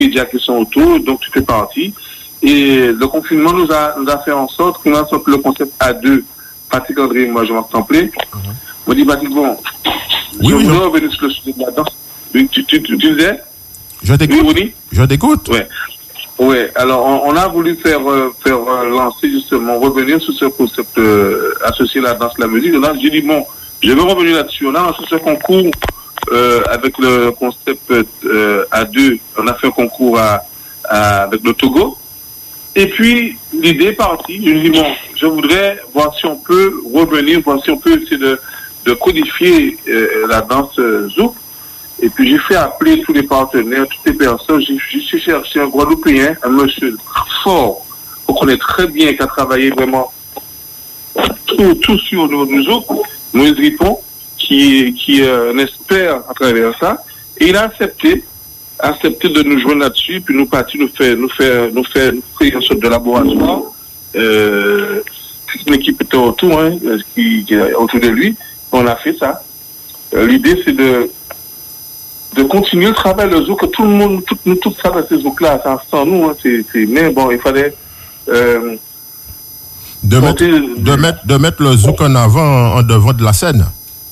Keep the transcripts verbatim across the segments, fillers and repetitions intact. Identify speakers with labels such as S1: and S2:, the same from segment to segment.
S1: médias qui sont autour, donc tu fais partie. Et le confinement nous a, nous a fait en sorte qu'on a sorti le concept à deux. Patrick André, moi, je m'en templé. Mm-hmm. On dit, Patrick, bon,
S2: oui,
S1: je
S2: oui,
S1: voudrais revenir sur le sujet de la danse. Tu, tu, tu, tu disais?
S2: Je t'écoute.
S1: Oui,
S2: je t'écoute.
S1: Ouais. Ouais. Alors, on, on a voulu faire, euh, faire euh, lancer, justement, revenir sur ce concept euh, associé à la danse, la musique. Donc là, j'ai dit, bon, je vais revenir là-dessus. On a lancé ce concours euh, avec le concept euh, à deux. On a fait un concours à, à, avec le Togo. Et puis, l'idée est partie. Je me dis, bon, je voudrais voir si on peut revenir, voir si on peut essayer de, de codifier euh, la danse euh, zouk. Et puis, j'ai fait appeler tous les partenaires, toutes les personnes. J'ai, j'ai cherché un Guadeloupéen, un monsieur fort, qu'on connaît très bien, qui a travaillé vraiment tout, tout sur le niveau du zouk, Moïse Ripon, qui, qui est un expert à travers ça. Et il a accepté. accepté de nous joindre là-dessus, puis nous partir nous faire, nous faire, nous faire, nous faire une sorte de laboratoire. Euh, une équipe était autour, hein, qui, qui est autour de lui. On a fait ça. Euh, l'idée, c'est de, de continuer le travail, le zouk, que tout le monde, tout, nous, tout ça dans ces zouk-là, ça sans nous, hein, c'est, c'est, mais bon, il fallait, euh,
S2: de mettre, de mettre, de mettre le zouk en avant, en devant de la scène.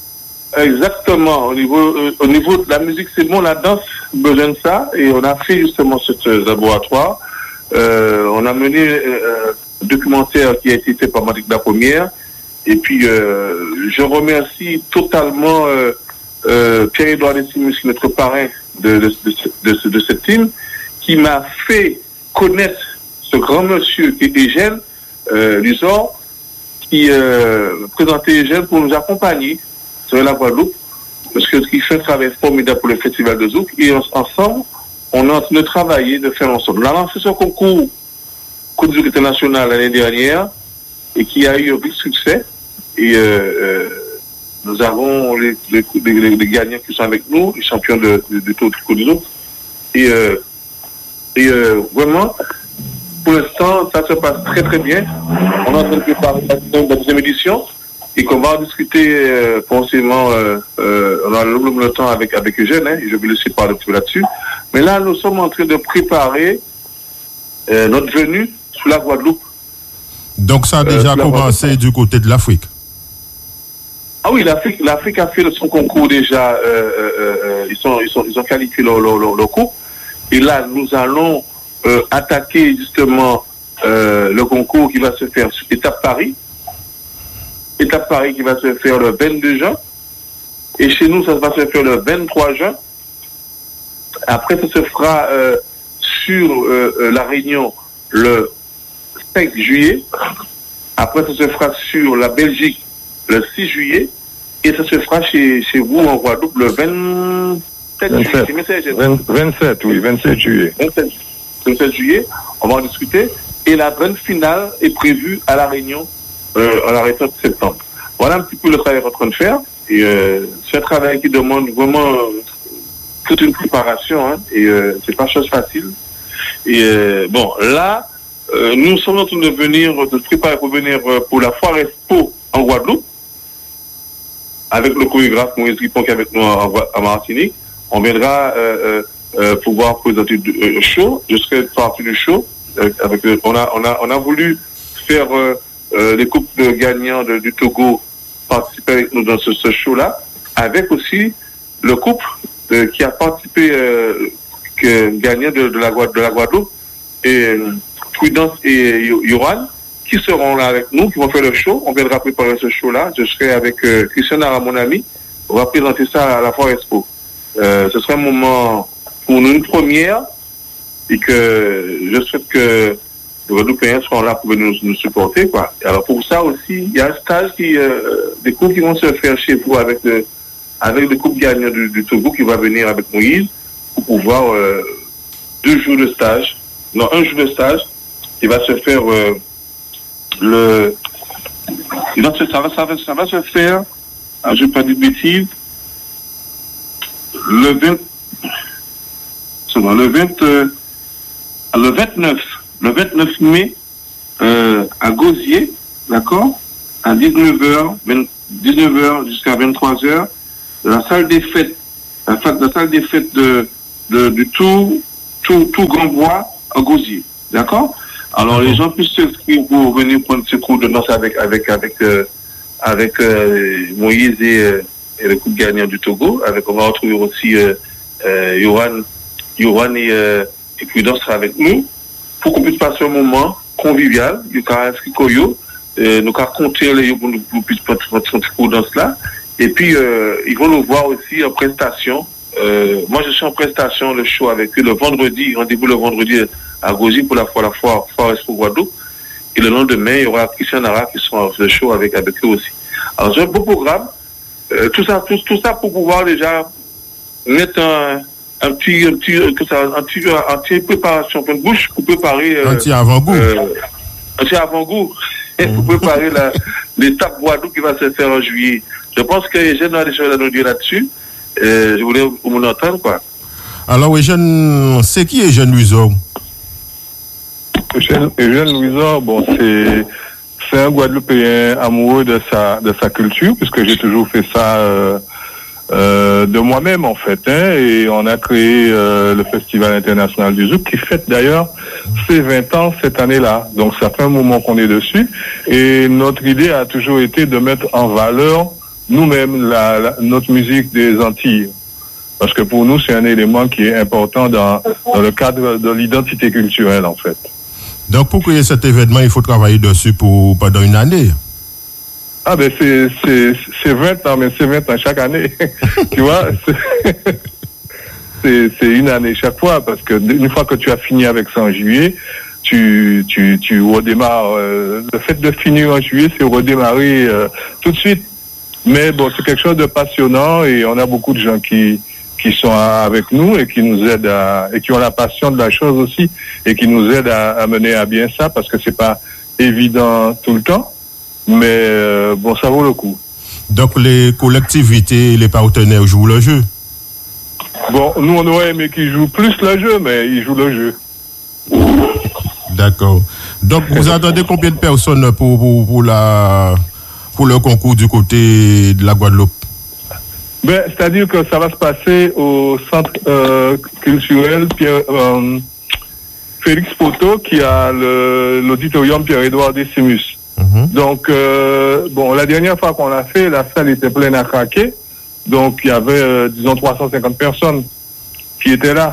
S1: Exactement. Au niveau, euh, au niveau de la musique, c'est bon, la danse, besoin de ça. Et on a fait justement ce laboratoire. Euh, on a mené euh, un documentaire qui a été fait par Madik la Première. Et puis, euh, je remercie totalement euh, euh, Pierre-Édouard Desimus, notre parrain de, de, de, de, de, de cette team, qui m'a fait connaître ce grand monsieur qui est Eugène euh, Luzor, qui euh, présentait Eugène pour nous accompagner sur la Guadeloupe, parce que ce qui fait un travail formidable pour le Festival de Zouk, et ensemble, on est en train de travailler, de faire ensemble. On a lancé ce concours Coup de Zouk international l'année dernière, et qui a eu un big succès, et euh, euh, nous avons les, les, les, les gagnants qui sont avec nous, les champions de, de, de tout Coup de Zouk, et, euh, et euh, vraiment, pour l'instant, ça se passe très très bien. On est en train de préparer la deuxième édition, et qu'on va en discuter euh, forcément, euh, euh, on a le, le temps avec, avec Eugène, hein, et je vais laisser parler un petit peu là-dessus. Mais là, nous sommes en train de préparer euh, notre venue sous la Guadeloupe.
S2: Donc ça a déjà euh, commencé du côté de l'Afrique.
S1: Ah oui, l'Afrique, l'Afrique a fait son concours déjà, euh, euh, euh, ils, sont, ils, sont, ils ont qualifié leur, leur, leur, leur coupe. Et là, nous allons euh, attaquer justement euh, le concours qui va se faire sur l'étape Paris. Étape Paris qui va se faire le vingt-deux juin. Et chez nous, ça va se faire le vingt-trois juin. Après, ça se fera euh, sur euh, la Réunion le cinq juillet. Après, ça se fera sur la Belgique le six juillet. Et ça se fera chez, chez vous en Guadeloupe le vingt-sept,
S3: vingt-sept, vingt, vingt-sept, oui, vingt-sept juillet.
S1: vingt-sept, vingt-sept juillet, on va en discuter. Et la grande finale est prévue à La Réunion euh, à la Réunion de septembre. Voilà un petit peu le travail qu'on est en train de faire. Et euh, c'est un travail qui demande vraiment euh, toute une préparation. Hein, et euh, c'est pas chose facile. Et euh, bon, là, euh, nous sommes en train de venir, de se préparer pour venir euh, pour la foire Expo en Guadeloupe, avec le chorégraphe Moïse Ripon qui est avec nous en, en Martinique. On viendra euh, euh, pouvoir présenter le euh, show. Je serai partie du show. Euh, avec, euh, on, a, on, a, on a voulu faire euh, euh, les couples gagnants de, du Togo participer avec nous dans ce, ce show-là, avec aussi le couple euh, qui a participé, euh, que, gagnant de, de, la, de la Guadeloupe, et euh, Prudence et Yoran, qui seront là avec nous, qui vont faire le show. On viendra préparer ce show-là. Je serai avec euh, Christian Ara, mon ami. On va présenter ça à la Foire Expo. Euh, ce sera un moment pour nous, une première, et que je souhaite que les Guadeloupéens seront là pour nous, nous supporter, quoi. Alors pour ça aussi, il y a un stage qui, euh, des cours qui vont se faire chez vous avec le, avec le couple gagnant du, du Togo qui va venir avec Moïse pour pouvoir euh, deux jours de stage, non un jour de stage, qui va se faire euh, le, ça va, ça va, ça va se faire, ah, je ne vais pas dire de bêtises, le vingt, c'est bon, le vingt, euh, le vingt-neuf. Le vingt-neuf mai, euh, à Gosier, d'accord, à dix-neuf heures, dix-neuf heures jusqu'à vingt-trois heures, la salle des fêtes, la, la salle des fêtes de, de, du Tour, tout, tout Grand Bois à Gosier. D'accord? Alors, les gens puissent s'inscrire pour venir prendre ce cours de danse avec, avec, avec, euh, avec euh, Moïse et, euh, et le couple gagnant du Togo. Avec, on va retrouver aussi euh, euh, Yohan, Yohan et, euh, et Prudence sera avec nous pour qu'on puisse passer un moment convivial. Il y a inscrit Koyo, euh, nous allons compter les pour nous puisse prendre ce cours de danse là. Et puis, euh, ils vont nous voir aussi en prestation. Euh, moi, je suis en prestation, le show avec eux le vendredi, rendez-vous le vendredi à Gozi pour la fois la foire, foire Expo Guadeloupe. Et le lendemain, il y aura Christian Nara qui sera le show avec, avec eux aussi. Alors, c'est un beau programme. Euh, tout ça, tout, tout ça pour pouvoir déjà mettre un, un petit, un petit, que ça, un petit, un petit préparation de bouche pour préparer, euh,
S2: un petit avant-goût.
S1: Euh, un petit avant-goût. Et pour préparer la, l'étape Guadeloupe qui va se faire en juillet. Je pense que les jeunes ont des choses à nous dire là-dessus. Euh, je voulais vous m'entendre, quoi.
S2: Alors, Eugène, c'est qui Eugène Louison?
S3: Eugène Louison, bon, c'est, c'est un Guadeloupéen amoureux de sa, de sa culture, puisque j'ai toujours fait ça euh, euh, de moi-même, en fait. Hein, et on a créé euh, le Festival international du Zouk, qui fête d'ailleurs ses vingt ans cette année-là. Donc, ça fait un moment qu'on est dessus. Et notre idée a toujours été de mettre en valeur nous-mêmes la, la, notre musique des Antilles. Parce que pour nous, c'est un élément qui est important dans, dans le cadre de l'identité culturelle, en fait.
S2: Donc, pour créer cet événement, il faut travailler dessus pour pendant une année.
S3: Ah, ben, c'est, c'est, c'est vingt ans, mais c'est vingt ans chaque année. Tu vois? C'est, c'est, c'est une année chaque fois, parce que une fois que tu as fini avec ça en juillet, tu, tu, tu redémarres. Euh, le fait de finir en juillet, c'est redémarrer euh, tout de suite. Mais bon, c'est quelque chose de passionnant et on a beaucoup de gens qui, qui sont avec nous et qui nous aident à, et qui ont la passion de la chose aussi et qui nous aident à, à mener à bien ça parce que c'est pas évident tout le temps, mais euh, bon, ça vaut le coup.
S2: Donc les collectivités, les partenaires jouent le jeu?
S3: Bon, nous on aurait aimé qu'ils jouent plus le jeu, mais ils jouent le jeu.
S2: D'accord. Donc vous attendez combien de personnes pour, pour, pour la... pour le concours du côté de la Guadeloupe?
S3: Ben, c'est-à-dire que ça va se passer au centre euh, culturel Pierre, euh, Félix Poto, qui a le, l'auditorium Pierre-Édouard Décimus. Mm-hmm. Donc, euh, bon, la dernière fois qu'on l'a fait, la salle était pleine à craquer. Donc, il y avait, euh, disons, trois cent cinquante personnes qui étaient là.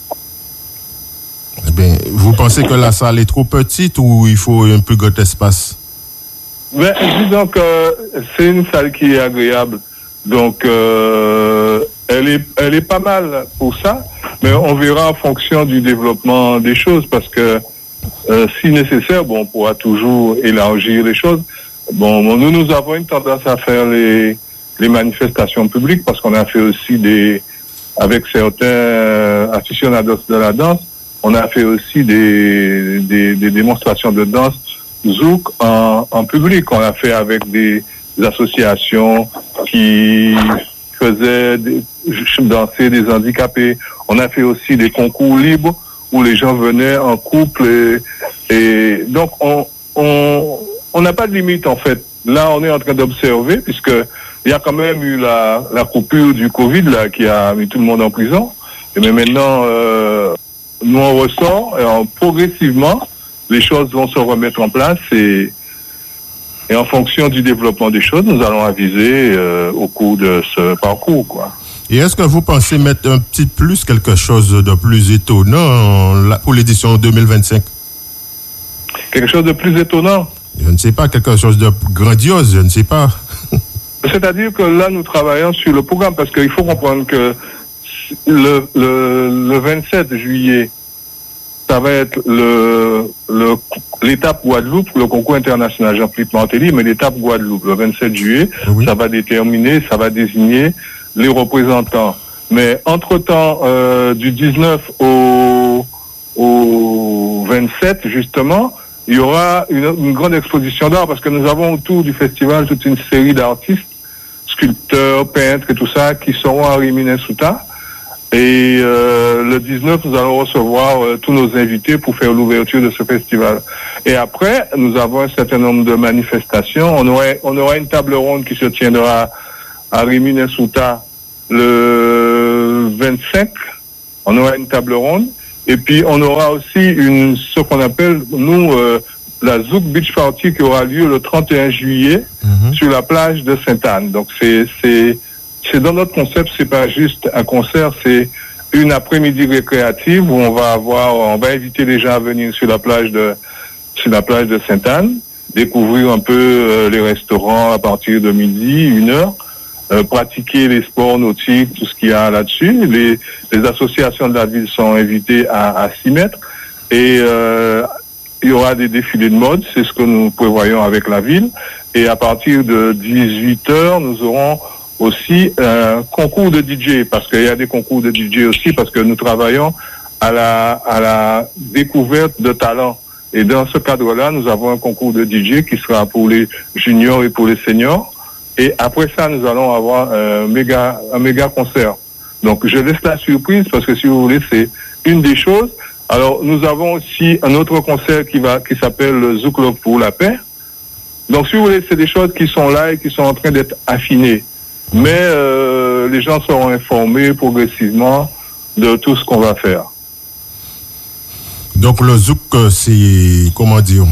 S2: Eh bien, vous pensez que la salle est trop petite ou il faut un plus grand espace?
S3: Ben, disons que c'est une salle qui est agréable. Donc, euh, elle est, elle est pas mal pour ça, mais on verra en fonction du développement des choses parce que, euh, si nécessaire, bon, on pourra toujours élargir les choses. Bon, nous, nous avons une tendance à faire les, les manifestations publiques parce qu'on a fait aussi des, avec certains aficionados de la danse, on a fait aussi des, des, des démonstrations de danse Zouk en, en public. On l'a fait avec des, des associations qui faisaient des, danser des handicapés. On a fait aussi des concours libres où les gens venaient en couple et, et donc on on on n'a pas de limite en fait. Là, on est en train d'observer puisque il y a quand même eu la la coupure du Covid là qui a mis tout le monde en prison. Et mais maintenant, euh, nous on ressort et on, progressivement les choses vont se remettre en place et, et en fonction du développement des choses, nous allons aviser euh, au cours de ce parcours, quoi.
S2: Et est-ce que vous pensez mettre un petit plus, quelque chose de plus étonnant pour l'édition deux mille vingt-cinq?
S3: Quelque chose de plus étonnant?
S2: Je ne sais pas, quelque chose de grandiose, je ne sais pas.
S3: C'est-à-dire que là, nous travaillons sur le programme parce qu'il faut comprendre que le, le, le vingt-sept juillet, ça va être le, le, l'étape Guadeloupe, le concours international Jean-Philippe Martelly, mais l'étape Guadeloupe, le vingt-sept juillet, oui. Ça va déterminer, ça va désigner les représentants. Mais entre-temps, euh, du dix-neuf au, au vingt-sept, justement, il y aura une, une grande exposition d'art parce que nous avons autour du festival toute une série d'artistes, sculpteurs, peintres et tout ça, qui seront à Rimini-Souta. Et euh, le dix-neuf, nous allons recevoir euh, tous nos invités pour faire l'ouverture de ce festival. Et après, nous avons un certain nombre de manifestations. On aura, on aura une table ronde qui se tiendra à Rimini-Souta le vingt-cinq. On aura une table ronde. Et puis, on aura aussi une, ce qu'on appelle, nous, euh, la Zouk Beach Party qui aura lieu le trente et un juillet mm-hmm. sur la plage de Sainte-Anne. Donc, c'est, c'est, c'est dans notre concept, c'est pas juste un concert, c'est une après-midi récréative où on va avoir, on va inviter les gens à venir sur la plage de, sur la plage de Sainte-Anne, découvrir un peu euh, les restaurants à partir de midi, une heure, euh, pratiquer les sports nautiques, tout ce qu'il y a là-dessus. Les, les associations de la ville sont invitées à, à s'y mettre et euh, il y aura des défilés de mode, c'est ce que nous prévoyons avec la ville. Et à partir de dix-huit heures, nous aurons aussi un concours de D J, parce qu'il y a des concours de D J aussi, parce que nous travaillons à la, à la découverte de talents. Et dans ce cadre-là, nous avons un concours de D J qui sera pour les juniors et pour les seniors. Et après ça, nous allons avoir un méga, un méga concert. Donc, je laisse la surprise parce que si vous voulez, c'est une des choses. Alors, nous avons aussi un autre concert qui va, qui s'appelle le Zouk Love pour la paix. Donc, si vous voulez, c'est des choses qui sont là et qui sont en train d'être affinées. Mais euh, les gens seront informés progressivement de tout ce qu'on va faire.
S2: Donc le Zouk, c'est, comment dire,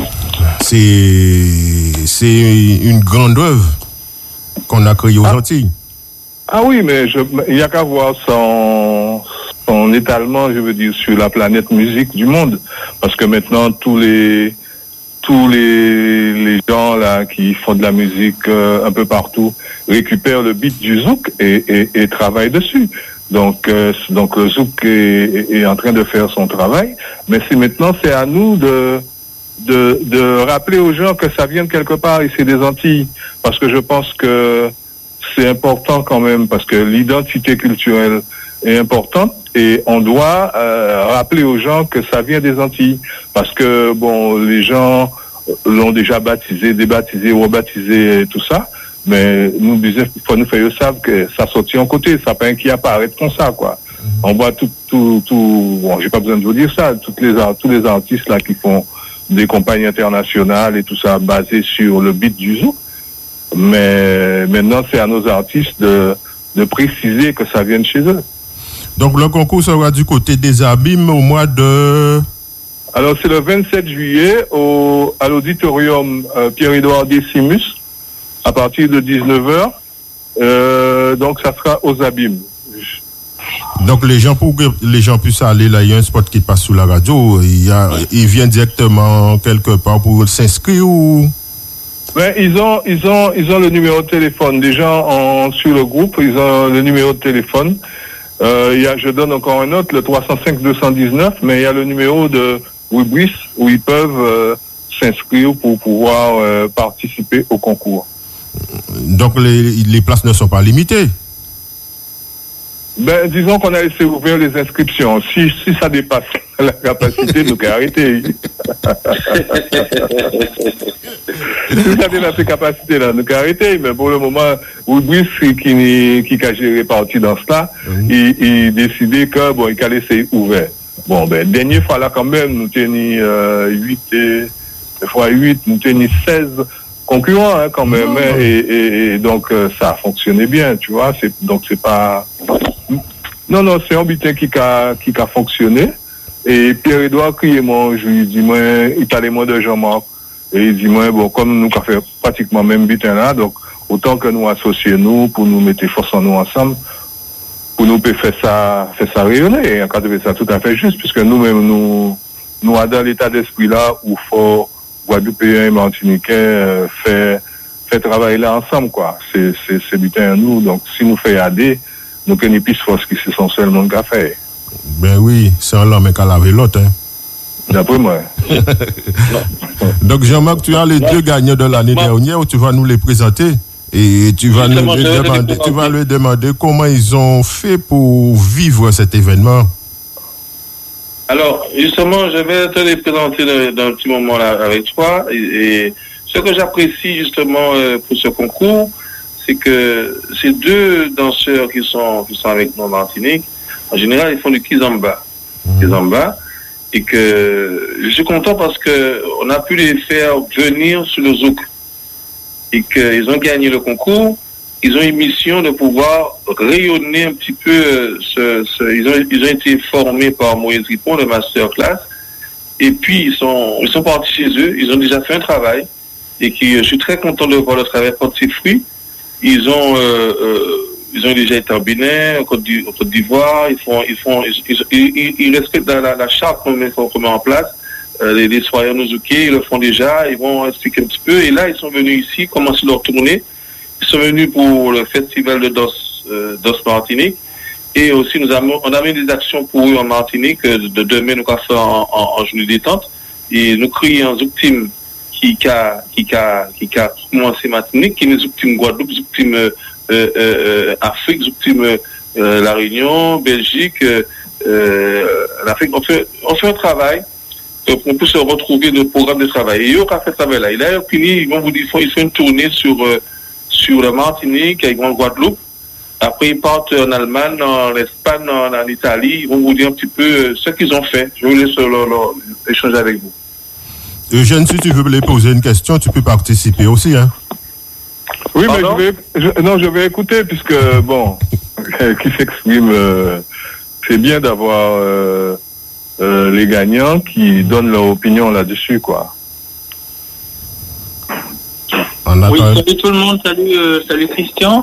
S2: c'est, c'est une grande œuvre qu'on a créée aux
S3: ah.
S2: Antilles.
S3: Ah oui, mais je, il n'y a qu'à voir son, son étalement, je veux dire, sur la planète musique du monde. Parce que maintenant, tous les... tous les, les gens là qui font de la musique euh, un peu partout récupèrent le beat du zouk et, et, et travaillent dessus. Donc, euh, donc le zouk est, est en train de faire son travail, mais c'est maintenant c'est à nous de, de de rappeler aux gens que ça vient de quelque part et c'est des Antilles, parce que je pense que c'est important quand même, parce que l'identité culturelle est importante. Et on doit euh, rappeler aux gens que ça vient des Antilles. Parce que, bon, les gens l'ont déjà baptisé, débaptisé, rebaptisé et tout ça. Mais nous disions, il faut nous faire savoir que ça sortit en côté. Ça peut qui apparaît comme ça, quoi. Mm-hmm. On voit tout, tout, tout, bon, j'ai pas besoin de vous dire ça, toutes les, tous les artistes là qui font des compagnies internationales et tout ça basé sur le beat du zouk. Mais maintenant, c'est à nos artistes de, de préciser que ça vient de chez eux.
S2: Donc le concours sera du côté des Abîmes au mois de...
S3: Alors c'est le vingt-sept juillet au, à l'auditorium euh, Pierre-Édouard Décimus à partir de dix-neuf heures. Euh, donc ça sera aux Abîmes.
S2: Donc les gens, pour que les gens puissent aller là, il y a un spot qui passe sous la radio, il y a, ils viennent directement quelque part pour s'inscrire ou...
S3: Ben, ils ont, ils ont, ils ont le numéro de téléphone. Les gens en, sur le groupe, ils ont le numéro de téléphone. Euh, il y a, je donne encore un autre, le trois cent cinq deux cent dix-neuf, mais il y a le numéro de Wibris où ils peuvent euh, s'inscrire pour pouvoir euh, participer au concours.
S2: Donc les, les places ne sont pas limitées?
S3: Ben, disons qu'on a laissé ouvrir les inscriptions. Si, si ça dépasse la capacité, nous qu'à arrêter. Si ça dépasse la capacité, là, nous qu'à arrêter. Mais pour le moment, Wibris, qui, qui, qui a géré partie dans cela, mmh. il, il décidait que, bon, il a laissé ouvert. Bon, ben, dernière fois là, quand même, nous tenions, euh, huit et, fois huit, nous tenions seize concurrents, hein, quand même, mmh. hein, et, et, et donc, euh, ça a fonctionné bien, tu vois, c'est, donc c'est pas, non, non, c'est un butin qui a, qui a fonctionné. Et Pierre-Édouard crié moi, je lui dis, moi, il parlait moi de Jean-Marc. Et il dit, moi, bon, comme nous avons fait pratiquement même butin là, donc, autant que nous associons nous, pour nous mettre force en nous ensemble, pour nous faire ça, faire ça rayonner, et encadrer ça tout à fait juste, puisque nous-mêmes, nous, nous, dans l'état d'esprit là, où faut, Guadeloupéens et Martiniquais, euh, fait, fait travailler là ensemble, quoi. C'est, c'est, c'est butin à nous. Donc, si nous faisons A D, nous connaissons plus force qui se sont seulement qu'à faire.
S2: Ben oui, c'est un homme qui a lavé l'autre, hein.
S3: D'après moi.
S2: Donc, Jean-Marc, tu as les non. deux gagnants de l'année non. dernière où tu vas nous les présenter et tu vas, nous les demander, tu vas leur demander comment ils ont fait pour vivre cet événement.
S1: Alors, justement, je vais te les présenter dans un petit moment là avec toi. Et, et ce que j'apprécie justement euh, pour ce concours, c'est que ces deux danseurs qui sont, qui sont avec nous en Martinique, en général, ils font du kizomba. Mmh. Kizomba. Et que je suis content parce que on a pu les faire venir sur le zouk. Et qu'ils ont gagné le concours. ils ont une mission de pouvoir rayonner un petit peu. Euh, ce, ce, ils, ont, ils ont été formés par Moïse Ripon, le masterclass, et puis ils sont, ils sont partis chez eux. Ils ont déjà fait un travail, et qui, je suis très content de voir le travail porter ses fruits. Ils ont, euh, euh, ils ont déjà été en Bénin, en Côte d'Ivoire. Ils font, ils font, ils, ils, ils, ils respectent la, la, la charte qu'on met, qu'on met en place. Euh, les, les soirées Nouzouké, ils le font déjà. Ils vont expliquer un petit peu. Et là, ils sont venus ici, commencer leur tournée. Ils sont venus pour le festival de Dos, euh, Dos Martinique. Et aussi, nous avons, on a mis des actions pour eux en Martinique. De demain, nous allons faire en, en, en journée détente. Et nous crions en Zouktim qui a, qui a, qui a commencé Martinique, qui nous Zouktim Guadeloupe, Zouktim euh, euh, Afrique, Zouktim euh, La Réunion, Belgique, euh, l'Afrique. On fait, on fait un travail pour qu'on puisse retrouver le programme de travail. Et eux, on a fait ce travail-là. Et là, ils vont vous dire, ils font une tournée sur, euh, sur la Martinique, avec Guadeloupe. Après, ils partent en Allemagne, en Espagne, en, en Italie. Ils vont vous dire un petit peu ce qu'ils ont fait. Je vous laisse leur, leur, échanger avec vous.
S2: Eugène, si tu veux me poser une question, tu peux participer aussi, hein?
S3: Oui, Pardon? mais je vais, je, non, je vais écouter, puisque, bon, qui s'exprime, euh, c'est bien d'avoir euh, euh, les gagnants qui donnent leur opinion là-dessus, quoi.
S4: Oui, salut tout le monde, salut, euh, salut Christian.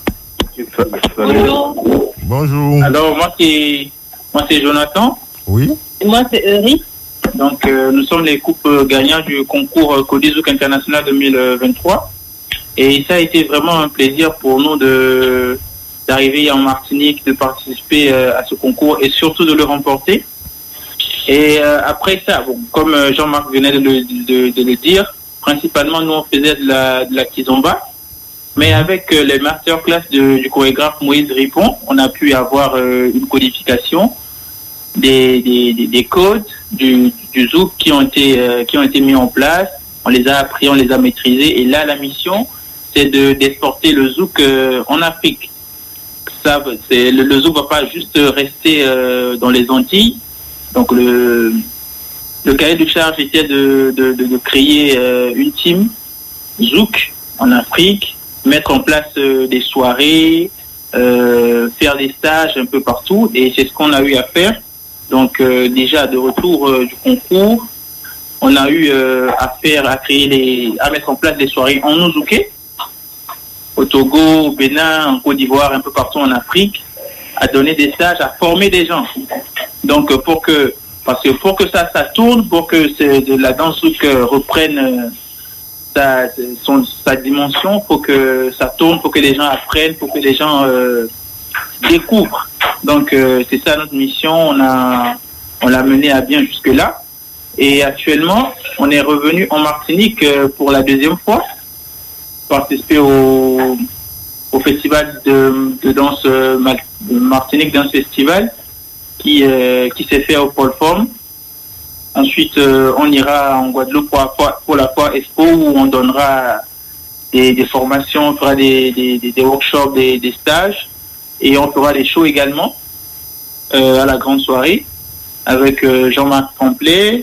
S2: Bonjour. Bonjour.
S4: Alors, moi, c'est, moi, c'est Jonathan.
S2: Oui.
S5: Et moi, c'est Eury.
S4: Donc, euh, nous sommes les couples gagnants du concours Codizouk International deux mille vingt-trois. Et ça a été vraiment un plaisir pour nous de, d'arriver en Martinique, de participer euh, à ce concours et surtout de le remporter. Et euh, après ça, bon, comme Jean-Marc venait de le, de, de le dire, principalement, nous, on faisait de la, de la kizomba. Mais avec euh, les masterclass de, du chorégraphe Moïse Ripon, on a pu avoir euh, une codification des, des, des, des codes du, du zouk qui ont été euh, qui ont été mis en place. On les a appris, on les a maîtrisés. Et là, la mission, c'est de d'exporter le zouk euh, en Afrique. Ça, c'est le, le zouk va pas juste rester euh, dans les Antilles. Donc le le cahier de charge était de de, de, de créer euh, une team zouk en Afrique, mettre en place euh, des soirées, euh, faire des stages un peu partout, et c'est ce qu'on a eu à faire. Donc euh, déjà de retour euh, du concours, on a eu euh, à faire, à créer les, à mettre en place des soirées en Nouzouké, au Togo, au Bénin, en Côte d'Ivoire, un peu partout en Afrique, à donner des stages, à former des gens. Donc pour que, parce que pour que ça, ça tourne, pour que de la danse zouk reprenne euh, sa, son, sa dimension, pour que ça tourne, pour que les gens apprennent, pour que les gens euh, découvrent. Donc euh, c'est ça notre mission, on a on l'a mené à bien jusque là. Et actuellement, on est revenu en Martinique euh, pour la deuxième fois, participer au au festival de, de danse euh, Martinique Danse Festival qui euh, qui s'est fait au Pôle Forme. Ensuite, euh, on ira en Guadeloupe pour la, pour la foire Expo où on donnera des, des formations, on fera des, des, des workshops, des, des stages. Et on fera des shows également euh, à la grande soirée avec euh, Jean-Marc Complet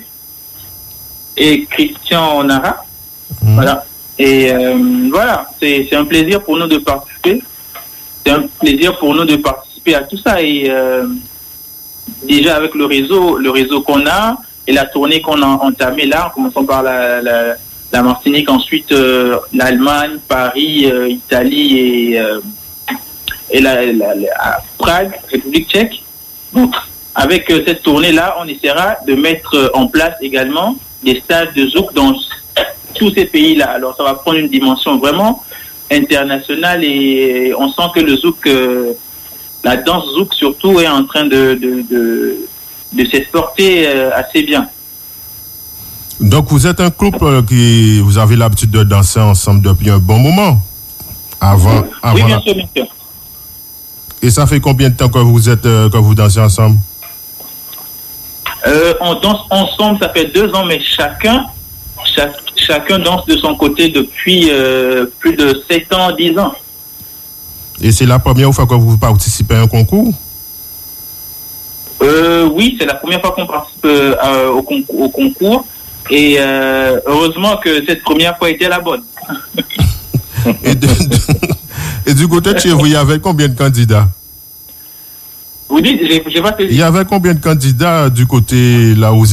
S4: et Christian Onara. Mmh. Voilà. Et euh, voilà, c'est, c'est un plaisir pour nous de participer. C'est un plaisir pour nous de participer à tout ça. Et euh, déjà avec le réseau, le réseau qu'on a et la tournée qu'on a entamée là, en commençant par la, la, la Martinique, ensuite euh, l'Allemagne, Paris, euh, Italie et euh, et la, la, la à Prague, République tchèque. Donc, avec euh, cette tournée-là, on essaiera de mettre euh, en place également des stages de zouk dans tous ces pays-là. Alors, ça va prendre une dimension vraiment internationale et on sent que le zouk, euh, la danse zouk surtout, est en train de, de, de, de s'exporter euh, assez bien.
S2: Donc, vous êtes un couple qui, vous avez l'habitude de danser ensemble depuis un bon moment. Avant, avant
S4: oui, bien
S2: la...
S4: sûr, bien sûr.
S2: Et ça fait combien de temps que vous êtes, euh, que vous dansez ensemble?
S4: euh, On danse ensemble, ça fait deux ans, mais chacun, chaque, chacun danse de son côté depuis euh, plus de sept ans, dix ans.
S2: Et c'est la première fois que vous participez à un concours?
S4: euh, Oui, c'est la première fois qu'on participe euh, au, concours, au concours. Et euh, heureusement que cette première fois était la bonne.
S2: Et de, de, Et du côté de chez vous, il y avait combien de candidats?
S4: Vous dites, j'ai pas saisi.
S2: Il y avait combien de candidats du côté là où